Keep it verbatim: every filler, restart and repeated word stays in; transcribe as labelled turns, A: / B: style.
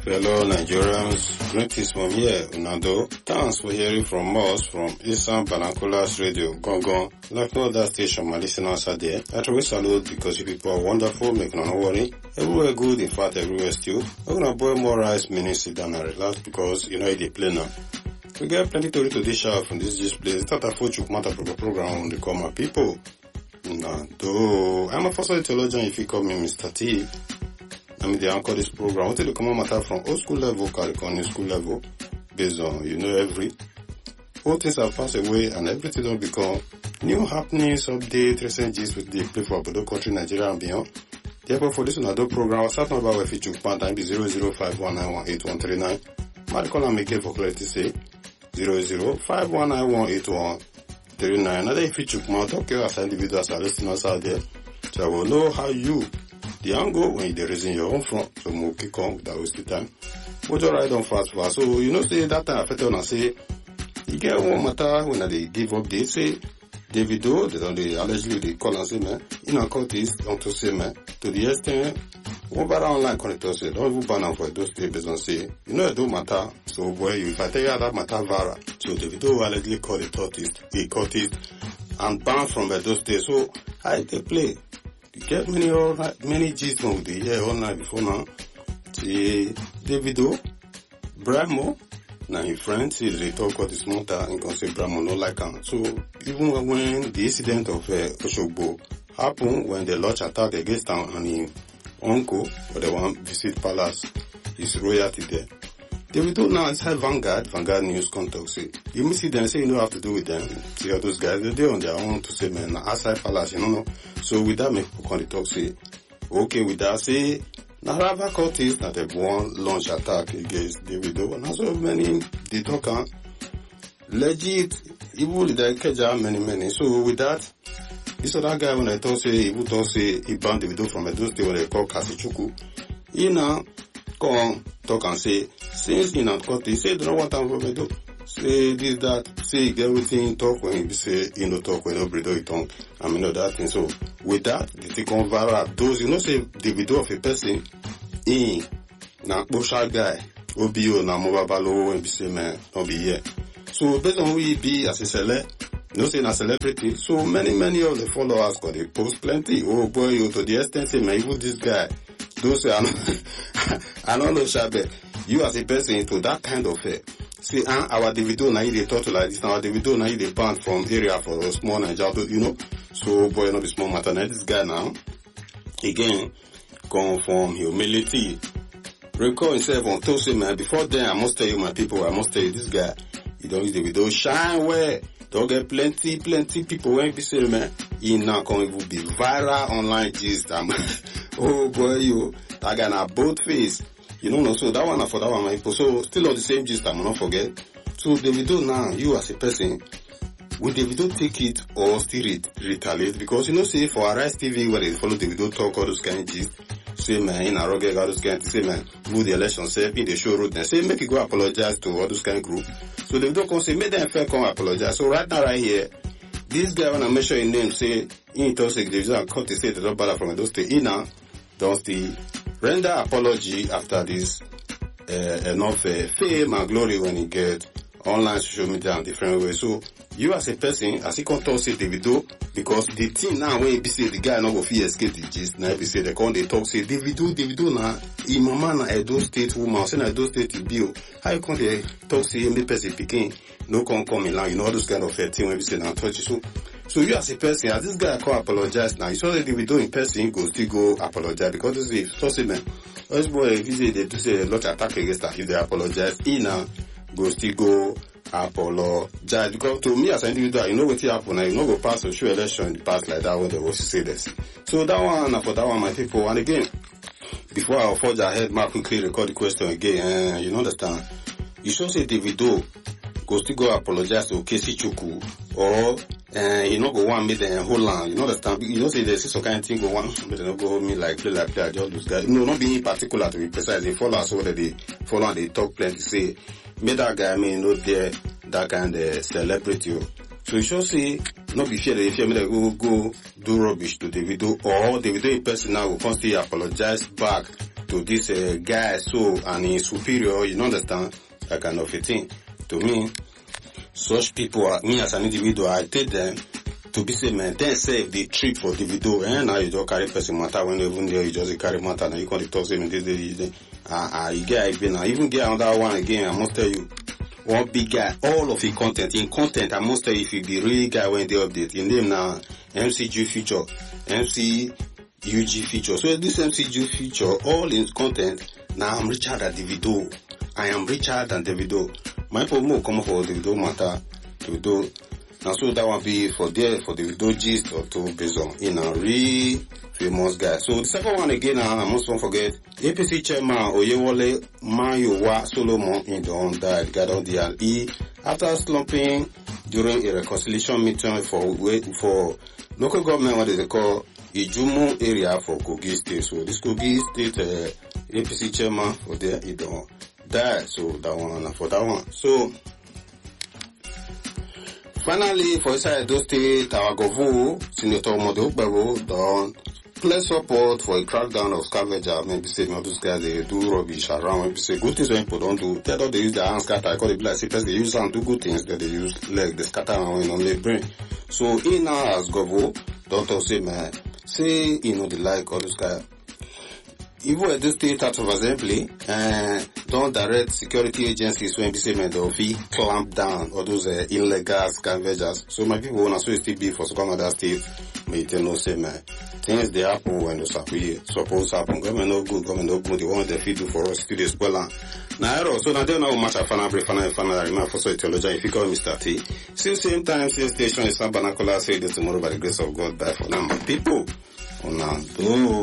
A: Fellow Nigerians, greetings from here, Unado. Thanks for hearing from us from Eastern Banakulas Radio, Gongon. Like no other station, my listeners are there. I try to salute because you people are wonderful, make no worry. Everywhere good, in fact, everywhere still. I'm gonna boil more rice, meaning sit down and relax because, you know, they play now. We get plenty to read to this show from this display. It's not a full matter program on the common people. Unado. I'm a first theologian if you call me Mister T. I mean, they anchor this program. I want to come matter from old school level, California school level, based on, you know, every, all things have passed away and everything will become new happenings, update, recent gist with the play for Bodo country, Nigeria and beyond. Therefore, for this another program, our start number with feature pan time be zero zero five one nine one eight one three nine. Might call and make it for clarity say zero zero five one nine one eight one three nine. Another feature pan talk as individuals are listeners out there. So I will know how you the angle when you're raising your own front, so we'll kick on without wasting time. We'll just ride on fast fast. So, you know, say that time I felt on say, you get one matter when they give up, they say, Davido, they don't, they allegedly they call and say, man, in a court is, don't to say, man, to the extent, one better online connector say, don't even ban them for those days, based on say, you know, it don't matter. So, boy, if I tell you that matter, Vara. So, Davido allegedly called the tortoise, the courtist, and banned from those days. So, I they play. You get many all many gist from the year online before now. See Davido, Bramo, now his friends, they talk about this matter and can say Bramo no like him. So even when the incident of uh, Oshogbo happened, when the launch attack against him and his uncle, or the one visit palace, his royalty there. Davido now inside Vanguard, Vanguard News Contact say, you may see them say you don't have to do with them. See all those guys, they're on their own to say, man, outside palace, you know. So with that, make people talk say, okay, with that, say, now Rava Curtis, not a one launch attack against Davido, and also many, they talk on legit, evil, they catch many, many. So with that, this other guy, when I talk say, he would talk say, he banned Davido from a those days when they call Kasichuku, he now come talk and say, since in a court, he say, they don't want to from Davido. Say this, that, say, get everything, talk when he say, you know, talk when nobody do it tongue. I mean, all that thing. So, with that, they take on viral. Those, you know, say, the video of a person, in, na, Bosha guy, O B O, na, Mobabalo, and be say, man, don't be here. So, based on who he be as a select, you know, say, na celebrity. So, many, many of the followers got they post plenty. Oh, boy, you to the extent, say, man, even this guy, those, I don't, I don't know, Shabe, you as a person into that kind of, uh, say, ah, our Davido now they talk like this. Now our Davido now they banned from area for a small Nigeria, you know. So boy, not be small matter. Now this guy now, again, come from humility. Recall himself on Thursday, man. Before then, I must tell you, my people, I must tell you, this guy, he don't use Davido shine where don't get plenty, plenty people when be say, man, he now come even be viral online gist. Oh boy, you that guy now both face. You know, no, so that one for that one, my people. So still on the same gist, I'm not forget. So Davido now, you as a person, will Davido take it or still ret- retaliate? Because you know, say for Arise T V where they follow Davido talk all those kind of gist, say man, in a rugged all those kind of say man, who the election say in the show road, then say make it go apologize to all those kind of group. So Davido come say make them fair come apologize. So right now, right here, this guy when I mention his name, say in Tosik Davido and cut say they don't bother from those stay in now, don't still render apology after this uh, enough uh, fame and glory when he get online social media and different ways. So you as a person, as he can talk say Davido, because the thing now when he be say the guy not go fit escape the gist, now he say they come they talk say Davido, Davido na him mama na Edo State woman, say na Edo State he be. How you come they talk say him person picking no come come in line, you know all those kind of uh, thing when we say now touch so. So you as a person, as this guy come apologize now, you saw that Davido in person go still go apologize because this is so say man, this boy if you say they do say a lot of attack against that, if they apologize, he now go still go apologize because to me as an individual, you know what happen now, you know go pass a show election in the past like that when they was say this. So that one for that one my people, and again, before I forge ahead, Mark quickly record the question again, uh, you understand? You should say Davido go still go apologize to Casey Chuku or uh, you know go one make them whole land. You understand? You know say there's some kind of thing go one, but they don't go me like play like play just those guys. No, not being particular to be precise. They follow us whether they follow and they talk plenty. Say, make that guy I mean not there that kind of celebrity. So you should say not be fear that if you may go go do rubbish to Davido or Davido in person now will constantly apologize back to this uh, guy so and he's superior, you understand, that kind of a thing. To me, such people, are, me as an individual, I take them to be say, man, then say the trip for the video, and now you just carry person matter when even there you just carry matter, now you can't talk same this, this, this. Ah, ah, you get again now, even get another one again, I must tell you, one big guy, all of the content, in content, I must tell you, if you be real guy when they update, in name now, M C G feature, M C U G feature. So this M C G feature, all in content, now I'm richer than the video. I am richer than the video. My promo come for the video matter, the video. Now so that one be for there, for the video gist or to based on in a real famous guy. So the second one again, I must not forget, A P C chairman Oyewole Mayowa Solomon in the on died, got on the E after slumping during a reconciliation meeting for for local government, what is it called, Ijumu area for Kogi State. So this Kogi State uh, A P C chairman for there, he don't die. So that one and for that one. So finally, for inside those state, our governor, Senator Modo Okpebo, don pledge support for a crackdown of scavengers. Maybe say, maybe those guys, they do rubbish around. Maybe say, good things when people don't do. Tell them they use their hands scatter. I call it like, see, they use and do good things, that they use leg, they scatter and when on their brain. So, he now as governor, don't talk say, man, say, you know, they like all those guys. Even at this state out of assembly, uh, don't direct security agencies when they say, man, they'll be clamp down all those uh, illegal scavengers. So my people want to still be for some other states, may tell no say, man, things they happen when they're supposed to happen. Government no good, government no good, they want their feed do for us, still they spoil land. Now, so now they know much of fana, brief, fana, fana, remember for so theologian, if you call Mister T. Still same time, same station, is San Banacola, say this tomorrow by the grace of God, bye for now, my people. Oh, no.